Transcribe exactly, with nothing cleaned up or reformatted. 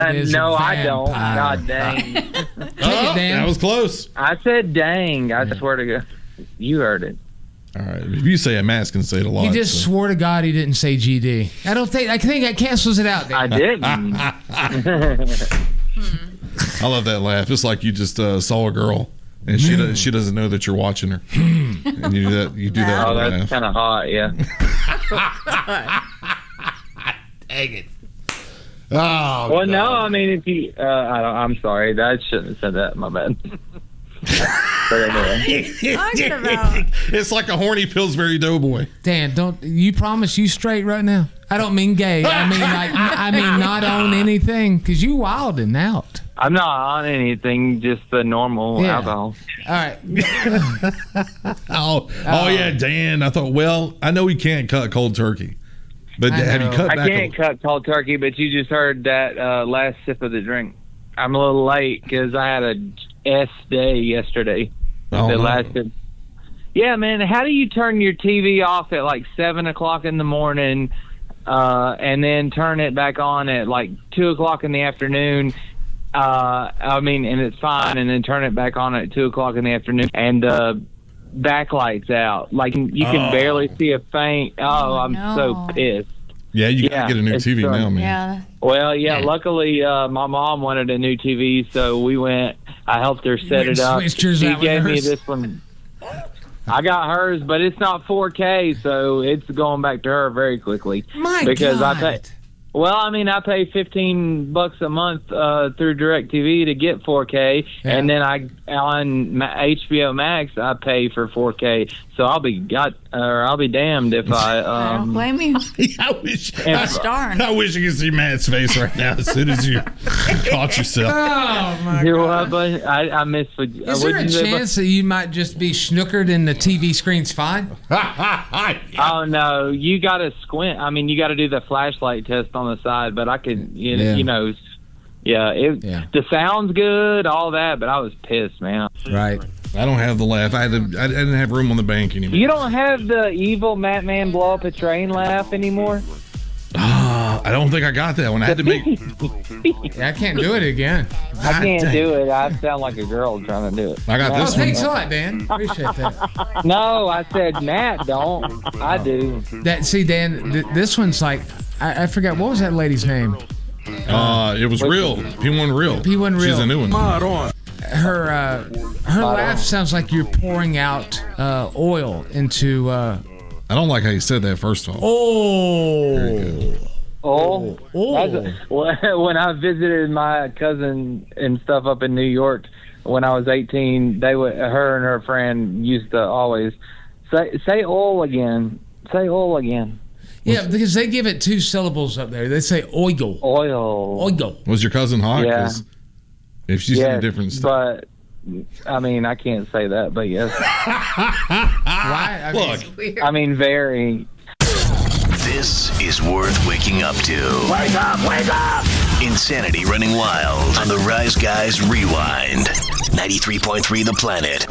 is no, a I don't. vampire. God dang. Oh, That was close. I said dang. I swear to God. You heard it. All right. If you say a mask can say it a lot. He just so. swore to God he didn't say G D. I don't think. I think that cancels it out. Dan. I didn't. I love that laugh. It's like you just uh, saw a girl and she does, she doesn't know that you're watching her, and you do that. You do that. Oh, laugh. that's kind of hot. Yeah. Dang it. Oh. Well, no. God. I mean, if you, uh, I don't, I'm sorry. I shouldn't have said that. My bad. But anyway. Talking about. It's like a horny Pillsbury Doughboy. Dan, don't you promise you straight right now? I don't mean gay. I mean like I mean not on anything because you wilding out. I'm not on anything. Just the normal Yeah. alcohol. All right. Oh, oh yeah, Dan. I thought. Well, I know he can't cut cold turkey, but I have you know. cut I back? can't a, cut cold turkey, but you just heard that uh, last sip of the drink. I'm a little late because I had a S day yesterday. Oh, that no. lasted. Yeah, man. How do you turn your T V off at like seven o'clock in the morning, uh, and then turn it back on at like two o'clock in the afternoon? Uh, I mean, and it's fine, and then turn it back on at two o'clock in the afternoon, and uh, backlights out. Like you can Oh. barely see a faint. Oh, Oh, I'm no. so pissed. Yeah, you Yeah, gotta get a new it's T V done. now, man. Yeah. Well, yeah, Yeah. luckily uh, my mom wanted a new T V, so we went. I helped her set went it and up. switched yours She out with gave me hers? this one. I got hers, but it's not four K, so it's going back to her very quickly. My Because I God. pay- Well, I mean, I pay fifteen bucks a month uh, through DirecTV to get four K, Yeah. and then I on Ma- H B O Max I pay for four K. So I'll be got or I'll be damned if I. I don't Um, blame you. I wish. Gosh darn. I wish you could see Matt's face right now as soon as you caught yourself. Oh my you know God. what, but I, I miss. What, Is uh, there a what'd you say, bud? chance that you might just be snookered and the T V screen's fine? Oh no, you got to squint. I mean, you got to do the flashlight test on the side. But I could, you, Yeah. you know, yeah, it, Yeah. the sound's good, all that. But I was pissed, man. Right. I don't have the laugh. I had to, I didn't have room on the bank anymore. You don't have the evil Matt Man blow up a train laugh anymore. Ah, I don't think I got that one. I had to make. Yeah, I can't do it again. I can't do it. I sound like a girl trying to do it. I got Oh, this one. thanks a lot, Dan. Appreciate that. No, I said Matt don't. I do. That see, Dan, th- this one's like I, I forgot what was that lady's name. Uh, it was real. P one real. P one real. She's a new one. Her uh, her laugh sounds like you're pouring out uh, oil into. Uh, I don't like how you said that first of all. oh. Oh, Oh. That's a- when I visited my cousin and stuff up in New York when I was eighteen, they would her and her friend used to always say say oil again, say oil again, Yeah, because they give it two syllables up there. They say oigo. oil. Oigo. Was your cousin hot? Yeah. 'Cause if she's Yes, in a different state. but I mean I can't say that, but yes, Why? I mean, Look, I mean very. This is worth waking up to. Wake up, wake up! Insanity running wild on the Rise Guys Rewind. ninety-three point three The Planet.